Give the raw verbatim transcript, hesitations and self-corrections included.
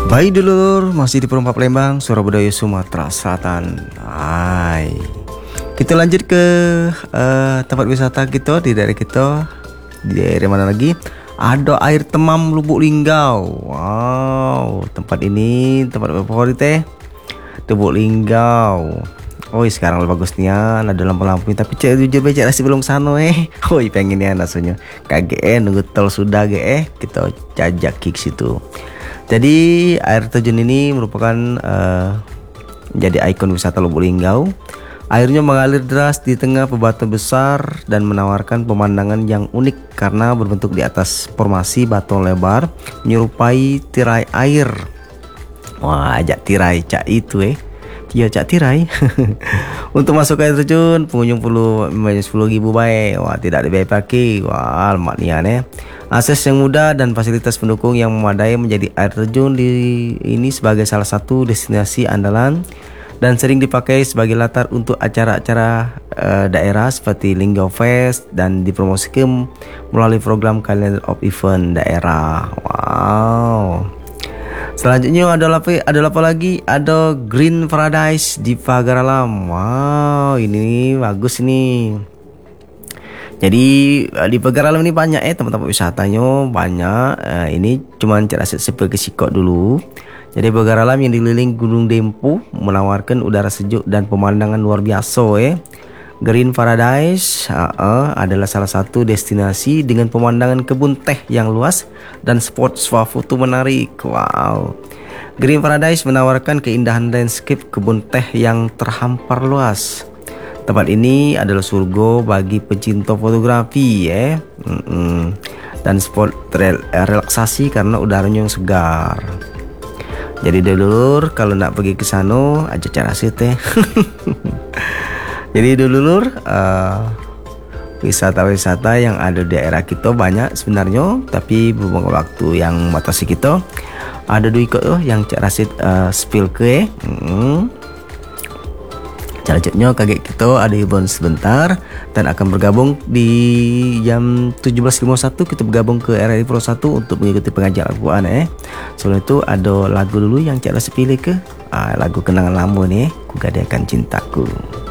Baik dulur, masih di Perumpak Palembang, Surabaya, Sumatera Selatan. Hai. Kita lanjut ke uh, tempat wisata kita di daerah kita. Di daerah mana lagi? Ada air temam Lubuk Linggau. Wow, tempat ini tempat favorit teh. Lubuk Linggau. Oh, sekarang lebih bagusnya ada lampu-lampu, tapi cek jujur becek masih belum sana eh. Oh, pengen ya nasunya. Kage eh nunggu tol sudah ge eh kita jajak kick situ. Jadi air terjun ini merupakan uh, jadi ikon wisata Lubuk Linggau. Airnya mengalir deras di tengah bebatuan besar dan menawarkan pemandangan yang unik karena berbentuk di atas formasi batu lebar menyerupai tirai air. Wah, ajak tirai cak itu eh. Iya cak tirai. Untuk masuk air terjun pengunjung perlu membayar sepuluh ribu baik. Wah, tidak dibayar parkir. Wah, alamat nian eh. Akses yang mudah dan fasilitas pendukung yang memadai menjadi air terjun di ini sebagai salah satu destinasi andalan dan sering dipakai sebagai latar untuk acara-acara uh, daerah seperti Linggau Fest dan dipromosikan melalui program Calendar of Event daerah. Wow. Selanjutnya ada apa? Ada apa lagi? Ada Green Paradise di Pagar Alam. Wow, ini bagus nih. Jadi di Pagar Alam ini banyak eh tempat-tempat wisatanya banyak. Uh, ini cuma cara seperti sikok dulu. Jadi Pagar Alam yang dikelilingi Gunung Dempu menawarkan udara sejuk dan pemandangan luar biasa eh. Green Paradise uh, uh, adalah salah satu destinasi dengan pemandangan kebun teh yang luas dan spot swafoto menarik. Wow. Green Paradise menawarkan keindahan landscape kebun teh yang terhampar luas. Tempat ini adalah surga bagi pecinta fotografi ya, mm-mm. dan spot rel- relaksasi karena udaranya yang segar. Jadi dulur kalau nak pergi ke sana aja cara sih teh. Jadi dulur uh, wisata-wisata yang ada di daerah kita banyak sebenarnya, tapi beberapa waktu yang batasi kita ada dua ikut oh yang cara sih uh, spill ke. Mm-mm. Selanjutnya kaget kita ada hiburan sebentar dan akan bergabung di jam tujuh belas lima puluh satu kita bergabung ke R R I Pro satu untuk mengikuti pengajian Al-Quran eh. Sebelum itu ada lagu dulu yang cak rasa pilih ke ah, lagu kenangan lama nih, Ku Gadaikan Cintaku.